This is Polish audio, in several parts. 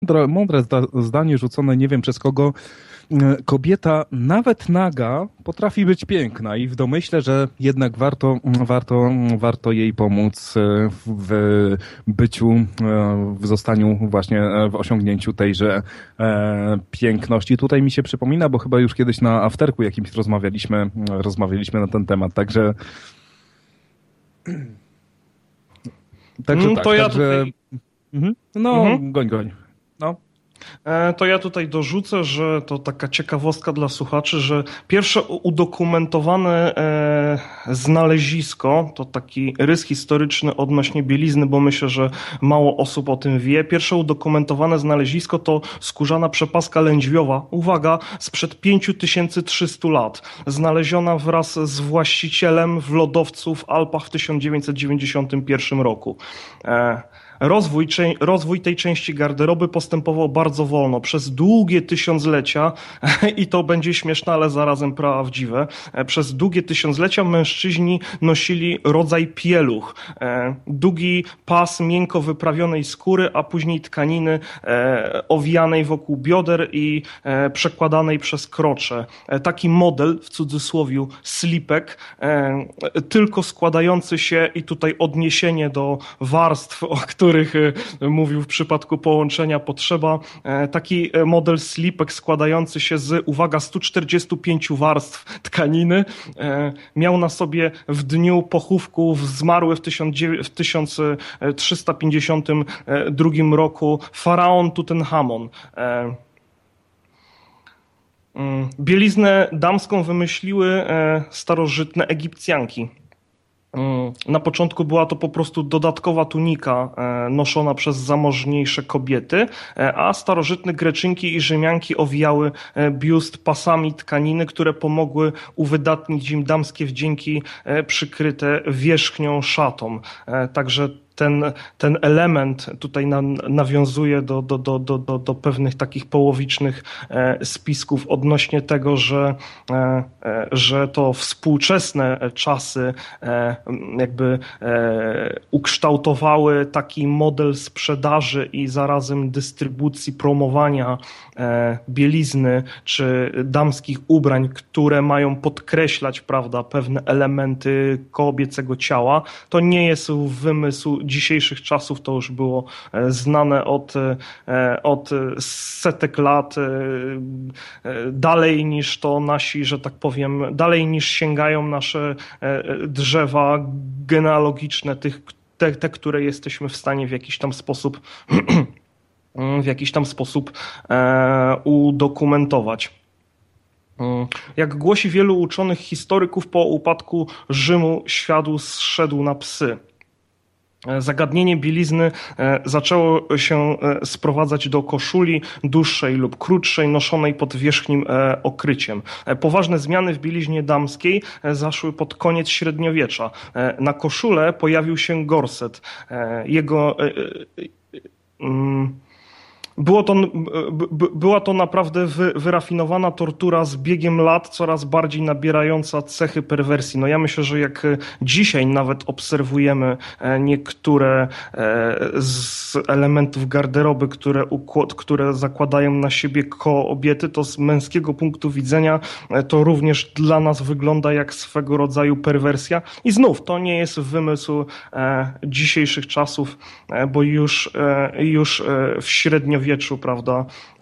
mądre zdanie rzucone nie wiem przez kogo. Kobieta, nawet naga, potrafi być piękna i w domyśle, że jednak warto jej pomóc w byciu, w zostaniu właśnie, w osiągnięciu tejże piękności. Tutaj mi się przypomina, bo chyba już kiedyś na afterku jakimś rozmawialiśmy na ten temat, także to ja tutaj... Goń. No. To ja tutaj dorzucę, że to taka ciekawostka dla słuchaczy, że pierwsze udokumentowane znalezisko, to taki rys historyczny odnośnie bielizny, bo myślę, że mało osób o tym wie. Pierwsze udokumentowane znalezisko to skórzana przepaska lędźwiowa, uwaga, sprzed 5300 lat, znaleziona wraz z właścicielem w lodowcu w Alpach w 1991 roku. Rozwój tej części garderoby postępował bardzo wolno, przez długie tysiąclecia i to będzie śmieszne, ale zarazem prawdziwe. Przez długie tysiąclecia mężczyźni nosili rodzaj pieluch, długi pas miękko wyprawionej skóry, a później tkaniny owijanej wokół bioder i przekładanej przez krocze. Taki model, w cudzysłowie slipek, tylko składający się, i tutaj odniesienie do warstw, o których mówił w przypadku połączenia potrzeba, taki model slipek składający się z, uwaga, 145 warstw tkaniny, miał na sobie w dniu pochówku zmarły w 1352 roku faraon Tutenchamon. Bieliznę damską wymyśliły starożytne Egipcjanki. Na początku była to po prostu dodatkowa tunika noszona przez zamożniejsze kobiety, a starożytne Greczynki i Rzymianki owijały biust pasami tkaniny, które pomogły uwydatnić im damskie wdzięki przykryte wierzchnią szatą. Także ten element tutaj nawiązuje do pewnych takich połowicznych spisków odnośnie tego, że to współczesne czasy jakby ukształtowały taki model sprzedaży i zarazem dystrybucji, promowania bielizny czy damskich ubrań, które mają podkreślać, prawda, pewne elementy kobiecego ciała. To nie jest wymysł dzisiejszych czasów, to już było znane od setek lat, dalej niż to nasi, że tak powiem, dalej niż sięgają nasze drzewa genealogiczne, te, które jesteśmy w stanie w jakiś tam sposób udokumentować. Jak głosi wielu uczonych historyków, po upadku Rzymu świat zszedł na psy. Zagadnienie bielizny zaczęło się sprowadzać do koszuli dłuższej lub krótszej, noszonej pod wierzchnim okryciem. Poważne zmiany w bieliźnie damskiej zaszły pod koniec średniowiecza. Na koszulę pojawił się gorset. Była to naprawdę wyrafinowana tortura z biegiem lat, coraz bardziej nabierająca cechy perwersji. No ja myślę, że jak dzisiaj nawet obserwujemy niektóre z elementów garderoby, które zakładają na siebie kobiety, to z męskiego punktu widzenia to również dla nas wygląda jak swego rodzaju perwersja. I znów to nie jest wymysł dzisiejszych czasów, bo już w średniowieczu, prawda,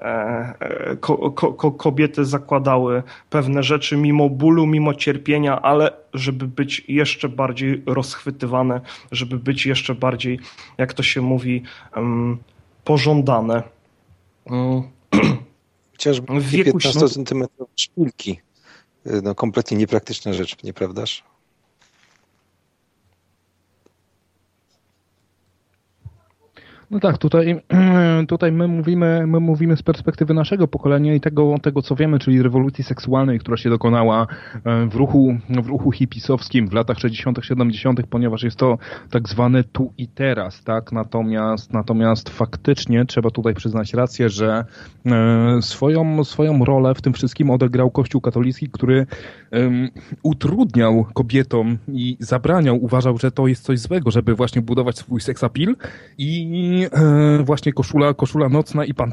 kobiety zakładały pewne rzeczy mimo bólu, mimo cierpienia, ale żeby być jeszcze bardziej rozchwytywane, żeby być jeszcze bardziej, jak to się mówi, pożądane. Chociażby w wieku 15-centymetrowe szpilki. No, kompletnie niepraktyczna rzecz, nieprawdaż? No tak, tutaj my mówimy z perspektywy naszego pokolenia i tego, co wiemy, czyli rewolucji seksualnej, która się dokonała w ruchu hipisowskim w latach 60., 70., ponieważ jest to tak zwane tu i teraz, tak? Natomiast faktycznie trzeba tutaj przyznać rację, że swoją rolę w tym wszystkim odegrał Kościół katolicki, który utrudniał kobietom i uważał, że to jest coś złego, żeby właśnie budować swój sex appeal i właśnie koszula nocna i